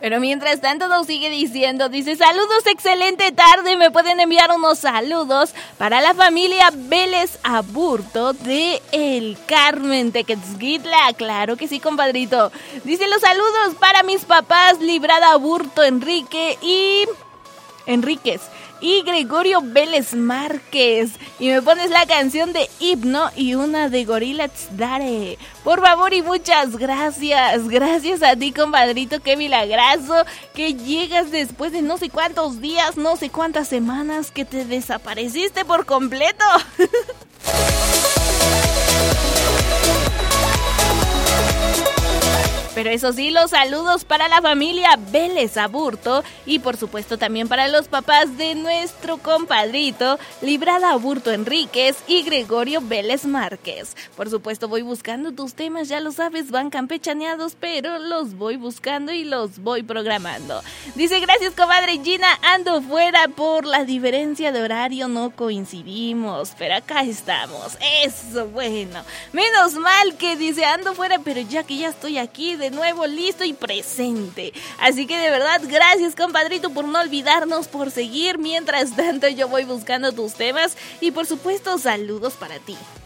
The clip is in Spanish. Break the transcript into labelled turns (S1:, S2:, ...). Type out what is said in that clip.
S1: Pero mientras tanto nos sigue diciendo, dice, saludos, excelente tarde, me pueden enviar unos saludos para la familia Vélez Aburto de El Carmen, Tequetzguitla. Claro que sí, compadrito. Dice, los saludos para mis papás, Librada Aburto Enríquez y Gregorio Vélez Márquez. Y me pones la canción de Himno y una de Gorillaz Dare. Por favor y muchas gracias. Gracias a ti, compadrito, qué milagroso que llegas después de no sé cuántos días, no sé cuántas semanas que te desapareciste por completo. Pero eso sí, los saludos para la familia Vélez Aburto y por supuesto también para los papás de nuestro compadrito Librada Aburto Enríquez y Gregorio Vélez Márquez. Por supuesto voy buscando tus temas, ya lo sabes, van campechaneados, pero los voy buscando y los voy programando. Dice, gracias comadre Gina, ando fuera por la diferencia de horario, no coincidimos, pero acá estamos. Eso, bueno, menos mal que dice, ando fuera, pero ya que ya estoy aquí de nuevo listo y presente. Así que de verdad, gracias compadrito por no olvidarnos, por seguir. Mientras tanto yo voy buscando tus temas y por supuesto saludos para ti.